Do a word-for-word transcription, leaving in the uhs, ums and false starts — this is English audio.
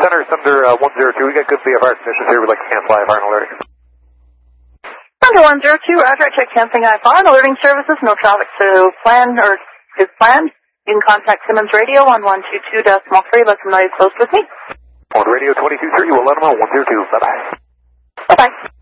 Center, Thunder uh, one zero two. We got good V F R conditions here. We'd like to cancel I F R and alerting. Thunder one zero two, Roger. Check canceling I F R and alerting services. No traffic to plan or is planned. You can contact Simmons Radio on one two two decimal three. Let them know you've closed with me. On radio twenty-two three, we'll let them know. one zero two. Bye-bye. Bye-bye.